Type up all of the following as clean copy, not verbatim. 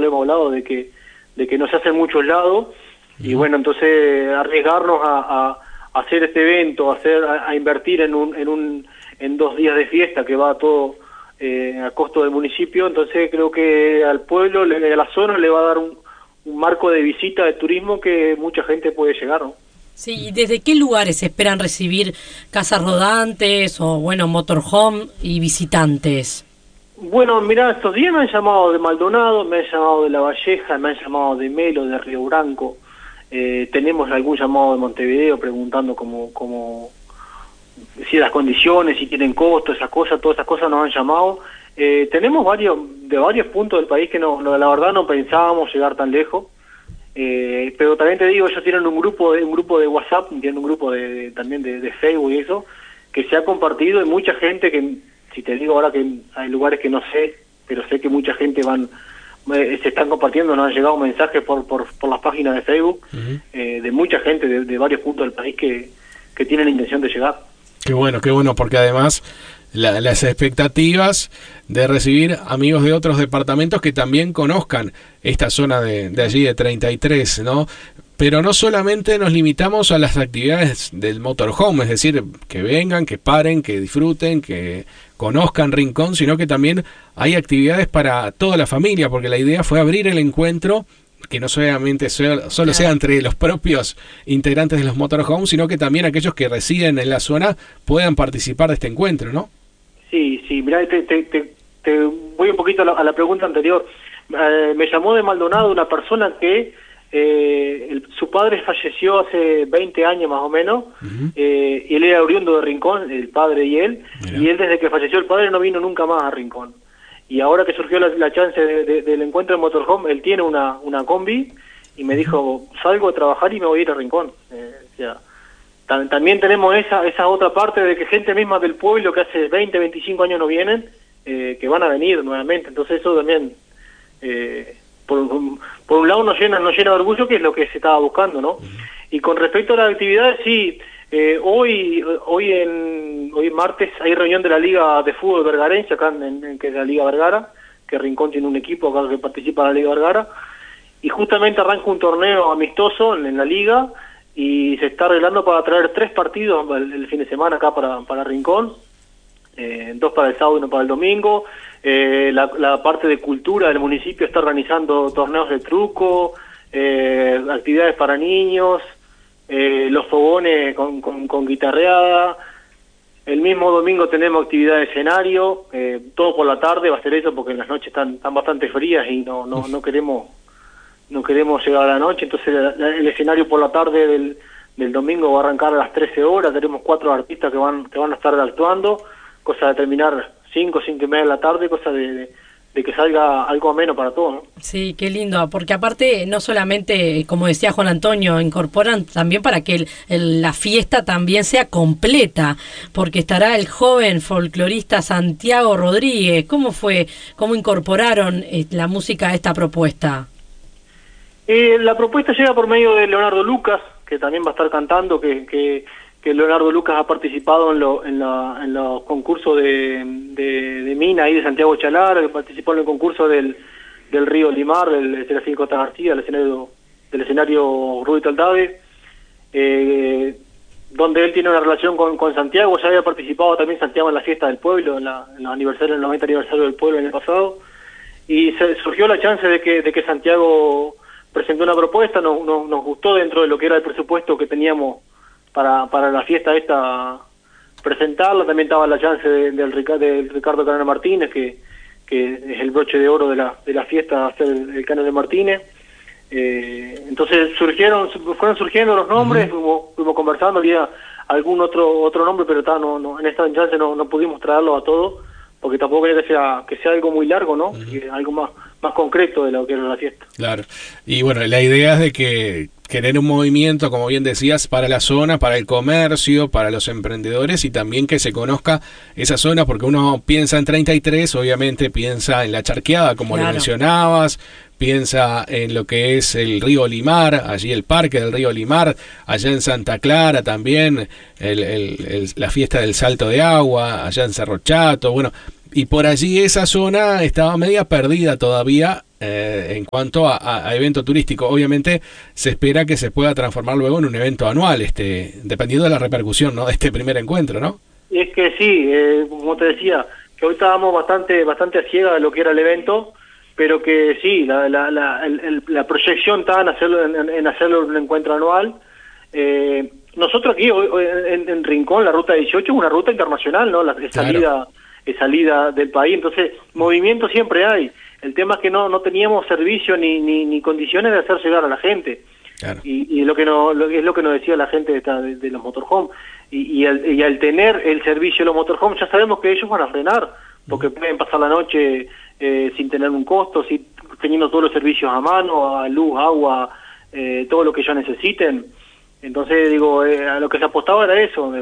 lo hemos hablado, de que no se hace en muchos lados, y bueno, entonces arriesgarnos a hacer este evento, a invertir en 2 días de fiesta, que va todo a costo del municipio, entonces creo que al pueblo, a la zona, le va a dar un marco de visita, de turismo, que mucha gente puede llegar, ¿no? Sí, ¿y desde qué lugares esperan recibir casas rodantes o, bueno, motorhome y visitantes? Bueno, mirá, estos días me han llamado de Maldonado, me han llamado de La Valleja, me han llamado de Melo, de Río Branco, tenemos algún llamado de Montevideo preguntando cómo si las condiciones, si tienen costo, todas esas cosas nos han llamado. Tenemos de varios puntos del país que la verdad no pensábamos llegar tan lejos. Pero también te digo, ellos tienen un grupo de WhatsApp, tienen un grupo también de Facebook y eso, que se ha compartido, y mucha gente que, si te digo ahora que hay lugares que no sé, pero sé que mucha gente se están compartiendo, nos han llegado mensajes por las páginas de Facebook, de mucha gente de varios puntos del país que tienen la intención de llegar. Qué bueno, porque además las expectativas de recibir amigos de otros departamentos que también conozcan esta zona de allí de 33, ¿no? Pero no solamente nos limitamos a las actividades del motorhome, es decir, que vengan, que paren, que disfruten, que conozcan Rincón, sino que también hay actividades para toda la familia, porque la idea fue abrir el encuentro, que no solamente solo sea entre los propios integrantes de los motorhomes, sino que también aquellos que residen en la zona puedan participar de este encuentro, ¿no? Sí, mirá, te voy un poquito a la pregunta anterior. Me llamó de Maldonado una persona que su padre falleció hace 20 años más o menos, y él era oriundo de Rincón, el padre y él, Mirá. Y él desde que falleció el padre no vino nunca más a Rincón. Y ahora que surgió la chance del encuentro en motorhome, él tiene una combi, y me dijo, salgo a trabajar y me voy a ir a Rincón. O sea, también tenemos esa otra parte de que gente misma del pueblo que hace 20, 25 años no vienen, que van a venir nuevamente. Entonces eso también, por un lado nos llena de orgullo, que es lo que se estaba buscando, ¿no? Y con respecto a las actividades, sí, hoy martes hay reunión de la Liga de Fútbol Vergarense, acá que es la Liga Vergara, que Rincón tiene un equipo acá que participa en la Liga Vergara, y justamente arranca un torneo amistoso en la Liga, y se está arreglando para traer 3 partidos el fin de semana acá para Rincón, 2 para el sábado y 1 para el domingo. La parte de cultura del municipio está organizando torneos de truco, actividades para niños, los fogones con guitarreada. El mismo domingo tenemos actividad de escenario, todo por la tarde va a ser eso, porque en las noches están bastante frías y no queremos llegar a la noche. Entonces el escenario por la tarde del domingo va a arrancar a las 13 horas, tenemos 4 artistas que van a estar actuando, cosa de terminar 5 y media de la tarde, cosa de que salga algo ameno para todos, ¿no? Sí, qué lindo, porque aparte no solamente, como decía Juan Antonio, incorporan también para que la fiesta también sea completa, porque estará el joven folclorista Santiago Rodríguez. ¿Cómo incorporaron la música a esta propuesta? La propuesta llega por medio de Leonardo Lucas, que también va a estar cantando, que Leonardo Lucas ha participado en los concursos de Mina y de Santiago Chalar, que participó en el concurso del Río Limar, del Serafín Costa García, del escenario Rudy Taldave, donde él tiene una relación con Santiago. Ya había participado también Santiago en la fiesta del pueblo, en el 90 aniversario del pueblo el año pasado, y surgió la chance de que Santiago presentó una propuesta. Nos gustó dentro de lo que era el presupuesto que teníamos para la fiesta esta presentarla. También estaba la chance del Ricardo Canale Martínez, que es el broche de oro de la fiesta, hacer el Canale Martínez. Entonces fueron surgiendo los nombres, fuimos conversando, había algún otro nombre, pero en esta chance no pudimos traerlo a todos, porque tampoco quería que sea algo muy largo, ¿no? Algo más concreto de lo que era la fiesta. Claro, y bueno, la idea es de que tener un movimiento, como bien decías, para la zona, para el comercio, para los emprendedores, y también que se conozca esa zona, porque uno piensa en 33, obviamente piensa en la Charqueada, como lo mencionabas, piensa en lo que es el río Limar, allí el parque del río Limar, allá en Santa Clara también, la fiesta del Salto de Agua, allá en Cerro Chato, bueno, y por allí esa zona estaba media perdida todavía en cuanto a evento turístico. Obviamente se espera que se pueda transformar luego en un evento anual, dependiendo de la repercusión, ¿no?, de este primer encuentro, ¿no? Y es que sí, como te decía, que hoy estábamos bastante a ciegas de lo que era el evento, pero que sí, la proyección está en hacerlo un encuentro anual. Nosotros aquí en Rincón, la ruta 18 es una ruta internacional, ¿no? Es salida del país, entonces movimiento siempre hay. El tema es que no teníamos servicio ni condiciones de hacer llegar a la gente. Claro. Y es lo que nos decía la gente de los motorhome. Y al tener el servicio de los motorhomes, ya sabemos que ellos van a frenar, porque pueden pasar la noche sin tener un costo, teniendo todos los servicios a mano, luz, agua, todo lo que ellos necesiten. Entonces, digo, a lo que se apostaba era eso,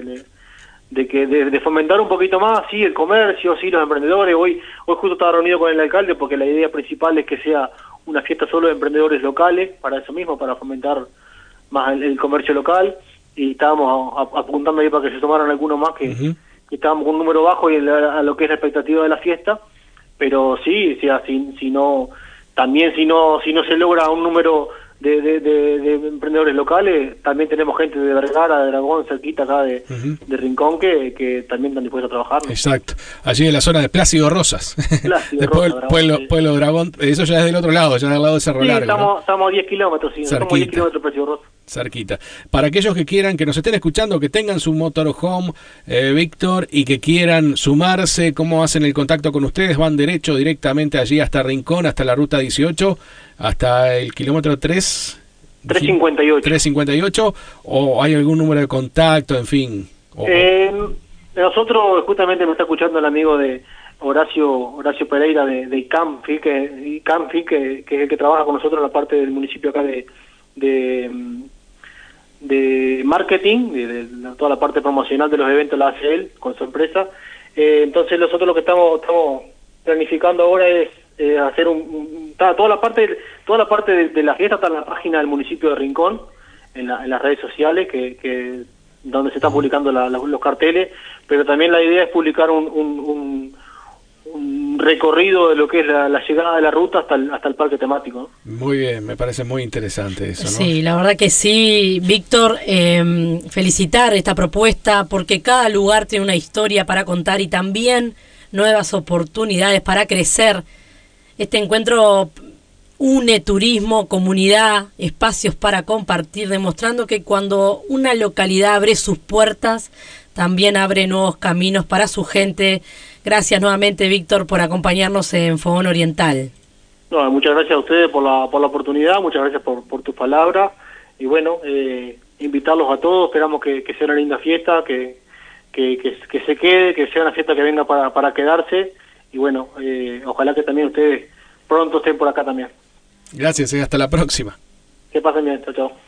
de fomentar un poquito más, sí, el comercio, sí, los emprendedores. Hoy justo estaba reunido con el alcalde porque la idea principal es que sea una fiesta solo de emprendedores locales, para eso mismo, para fomentar más el comercio local, y estábamos apuntando ahí para que se tomaran algunos más, que estábamos con un número bajo y a lo que es la expectativa de la fiesta, pero sí, o sea, si no se logra un número de emprendedores locales, también tenemos gente de Vergara, de Dragón, cerquita acá de Rincón, que también están dispuestos a trabajar, ¿no? Exacto, allí en la zona de Plácido Rosas. Después Pueblo Dragón, eso ya es del otro lado, ya del lado de Cerro Largo, ¿no? Estamos a 10 kilómetros, sí, estamos a 10 kilómetros de Plácido Rosas. Cerquita. Para aquellos que quieran, que nos estén escuchando, que tengan su motorhome, Víctor, y que quieran sumarse, ¿cómo hacen el contacto con ustedes? ¿Van derecho directamente allí hasta Rincón, hasta la ruta 18, hasta el kilómetro 358, o hay algún número de contacto, en fin? Nosotros, justamente me está escuchando el amigo de Horacio Pereira de Camfi, que es el que trabaja con nosotros en la parte del municipio acá de marketing, de toda la parte promocional de los eventos la hace él con su empresa. Entonces nosotros lo que estamos planificando ahora es hacer toda la parte de la fiesta está en la página del municipio de Rincón, en las redes sociales, que donde se están publicando los carteles, pero también la idea es publicar un recorrido de lo que es la llegada de la ruta hasta el parque temático, ¿no? Muy bien, me parece muy interesante eso, ¿no? Sí, la verdad que sí, Víctor, felicitar esta propuesta, porque cada lugar tiene una historia para contar y también nuevas oportunidades para crecer. Este encuentro une turismo, comunidad, espacios para compartir, demostrando que cuando una localidad abre sus puertas, también abre nuevos caminos para su gente. Gracias nuevamente, Víctor, por acompañarnos en Fogón Oriental. No, muchas gracias a ustedes por la oportunidad, muchas gracias por tus palabras, y bueno, invitarlos a todos. Esperamos que sea una linda fiesta, que se quede, que sea una fiesta que venga para quedarse, y bueno, ojalá que también ustedes pronto estén por acá también. Gracias, hasta la próxima. Que pasen bien, chao.